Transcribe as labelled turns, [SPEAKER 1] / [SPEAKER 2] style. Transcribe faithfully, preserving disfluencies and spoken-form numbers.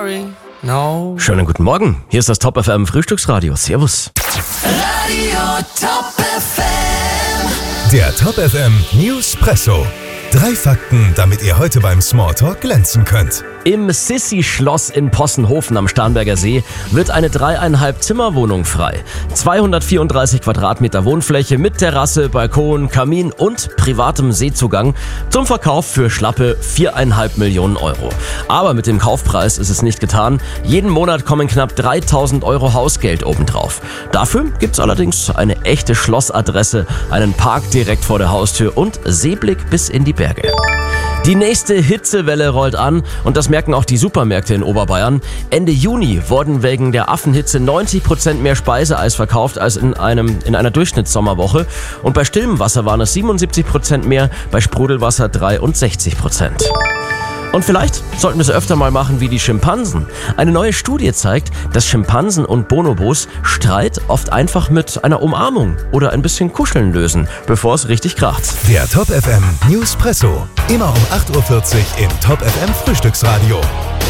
[SPEAKER 1] sorry, no.
[SPEAKER 2] Schönen guten Morgen, hier ist das Top F M Frühstücksradio. Servus.
[SPEAKER 3] Radio Top F M.
[SPEAKER 4] Der Top F M Newspresso. Drei Fakten, damit ihr heute beim Smalltalk glänzen könnt.
[SPEAKER 2] Im Sissi-Schloss in Possenhofen am Starnberger See wird eine dreieinhalb Zimmerwohnung frei. zweihundertvierunddreißig Quadratmeter Wohnfläche mit Terrasse, Balkon, Kamin und privatem Seezugang zum Verkauf für schlappe viereinhalb Millionen Euro. Aber mit dem Kaufpreis ist es nicht getan. Jeden Monat kommen knapp dreitausend Euro Hausgeld obendrauf. Dafür gibt's allerdings eine echte Schlossadresse, einen Park direkt vor der Haustür und Seeblick bis in die Berge. Die nächste Hitzewelle rollt an und das merken auch die Supermärkte in Oberbayern. Ende Juni wurden wegen der Affenhitze neunzig Prozent mehr Speiseeis verkauft als in, einem, in einer Durchschnittssommerwoche. Und bei stillem Wasser waren es siebenundsiebzig Prozent mehr, bei Sprudelwasser dreiundsechzig Prozent. Und vielleicht sollten wir es öfter mal machen wie die Schimpansen. Eine neue Studie zeigt, dass Schimpansen und Bonobos Streit oft einfach mit einer Umarmung oder ein bisschen Kuscheln lösen, bevor es richtig kracht.
[SPEAKER 4] Der Top F M Newspresso. Immer um acht Uhr vierzig im Top F M Frühstücksradio.